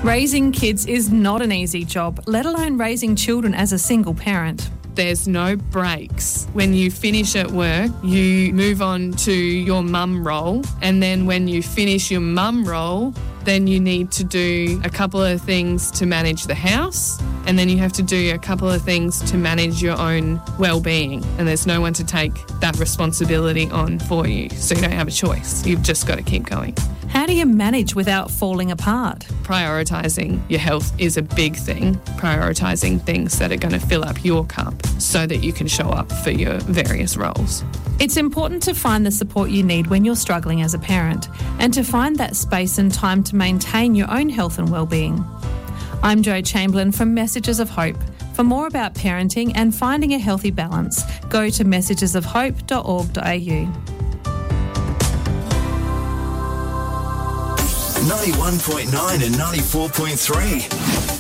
Raising kids is not an easy job, let alone raising children as a single parent. There's no breaks. When you finish at work, you move on to your mum role, and then when you finish your mum role, then you need to do a couple of things to manage the house, and then you have to do a couple of things to manage your own well-being, and there's no one to take that responsibility on for you, so you don't have a choice. You've just got to keep going. How do you manage without falling apart? Prioritising your health is a big thing. Prioritising things that are going to fill up your cup so that you can show up for your various roles. It's important to find the support you need when you're struggling as a parent and to find that space and time to maintain your own health and well-being. I'm Jo Chamberlain from Messages of Hope. For more about parenting and finding a healthy balance, go to messagesofhope.org.au. 91.9 and 94.3.